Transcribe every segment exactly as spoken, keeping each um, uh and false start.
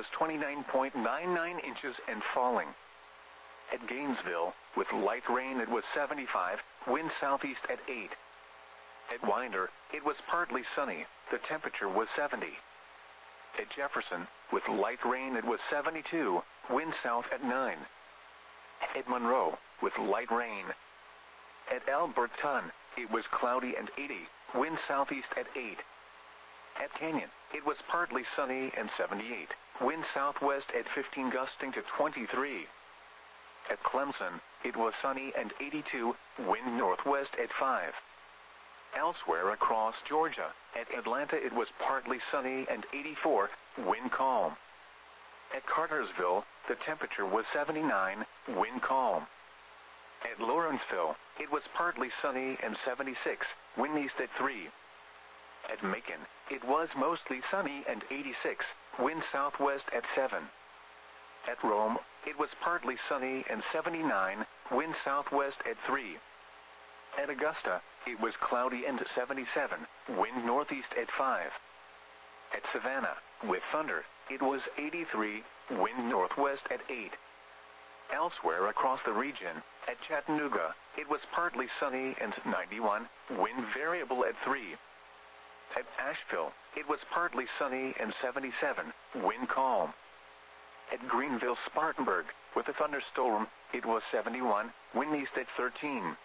was twenty-nine point nine nine inches and falling. At Gainesville, with light rain it was seventy-five, wind southeast at eight. At Winder, it was partly sunny, the temperature was seventy. At Jefferson, with light rain it was seventy-two, wind south at nine. At Monroe, with light rain. At Alberton, it was cloudy and eighty, wind southeast at eight. At Canyon, it was partly sunny and seventy-eight, wind southwest at fifteen gusting to twenty-three. At Clemson, it was sunny and eighty-two, wind northwest at five. Elsewhere across Georgia, at Atlanta it was partly sunny and eighty-four, wind calm. At Cartersville, the temperature was seventy-nine, wind calm. At Lawrenceville, it was partly sunny and seventy-six, wind east at three. At Macon, it was mostly sunny and eighty-six, wind southwest at seven. At Rome, it was partly sunny and seventy-nine, wind southwest at three. At Augusta, it was cloudy and seventy-seven, wind northeast at five. At Savannah, with thunder, it was eighty-three, wind northwest at eight. Elsewhere across the region, at Chattanooga, it was partly sunny and ninety-one, wind variable at three. At Asheville, it was partly sunny and seventy-seven, wind calm. At Greenville-Spartanburg, with a thunderstorm, it was seventy-one, wind east at thirteen.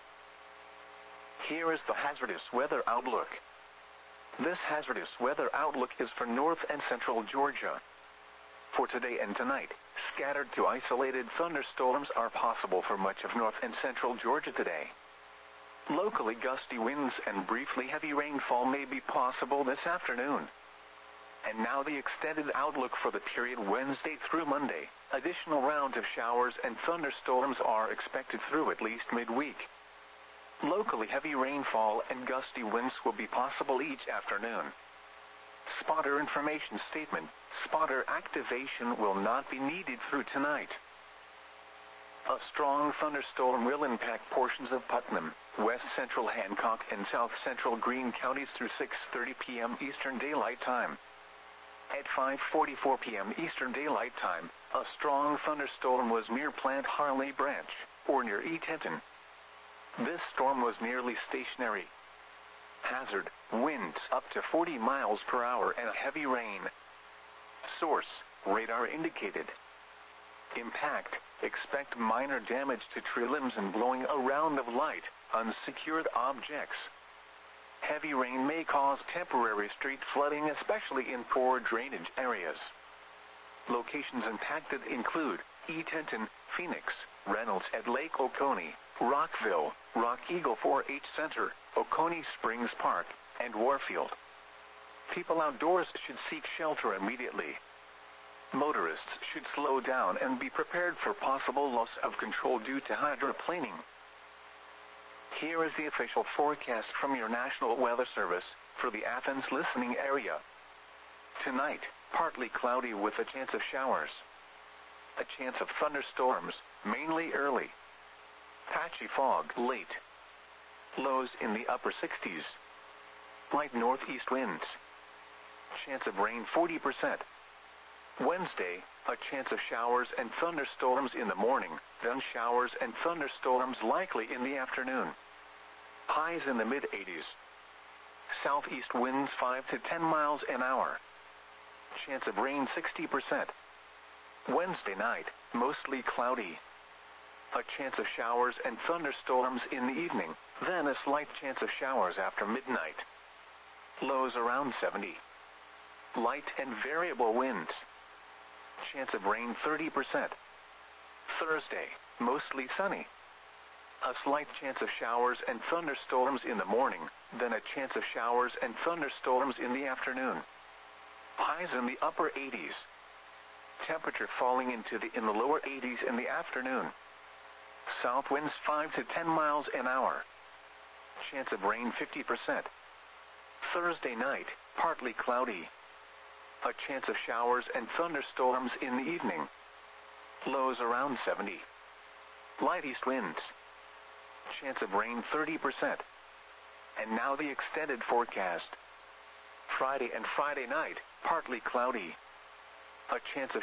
Here is the hazardous weather outlook. This hazardous weather outlook is for north and central Georgia. For today and tonight, scattered to isolated thunderstorms are possible for much of north and central Georgia today. Locally gusty winds and briefly heavy rainfall may be possible this afternoon. And now the extended outlook for the period Wednesday through Monday. Additional rounds of showers and thunderstorms are expected through at least midweek. Locally heavy rainfall and gusty winds will be possible each afternoon. Spotter information statement. Spotter activation will not be needed through tonight. A strong thunderstorm will impact portions of Putnam, west central Hancock and south central Greene counties through six thirty p m Eastern Daylight Time. At five forty-four p m Eastern Daylight Time, a strong thunderstorm was near Plant Harley Branch, or near Eatonton. This storm was nearly stationary. Hazard, winds up to forty miles per hour and heavy rain. Source, radar indicated. Impact, expect minor damage to tree limbs and blowing around of light, unsecured objects. Heavy rain may cause temporary street flooding, especially in poor drainage areas. Locations impacted include Eatonton, Phoenix, Reynolds at Lake Oconee, Rockville, Rock Eagle four H Center, Oconee Springs Park, and Warfield. People outdoors should seek shelter immediately. Motorists should slow down and be prepared for possible loss of control due to hydroplaning. Here is the official forecast from your National Weather Service for the Athens listening area. Tonight, partly cloudy with a chance of showers. A chance of thunderstorms, mainly early. Patchy fog late. Lows in the upper sixties. Light northeast winds. Chance of rain forty percent. Wednesday, a chance of showers and thunderstorms in the morning, then showers and thunderstorms likely in the afternoon. Highs in the mid eighties. Southeast winds five to ten miles an hour. Chance of rain sixty percent. Wednesday night, mostly cloudy. A chance of showers and thunderstorms in the evening, then a slight chance of showers after midnight. Lows around seventy. Light and variable winds. Chance of rain thirty percent. Thursday, mostly sunny. A slight chance of showers and thunderstorms in the morning, then a chance of showers and thunderstorms in the afternoon. Highs in the upper eighties. Temperature falling into the in the lower eighties in the afternoon. South winds five to ten miles an hour. Chance of rain fifty percent. Thursday night, partly cloudy. A chance of showers and thunderstorms in the evening. Lows around seventy. Light east winds. Chance of rain thirty percent. And now the extended forecast. Friday and Friday night, partly cloudy. A chance of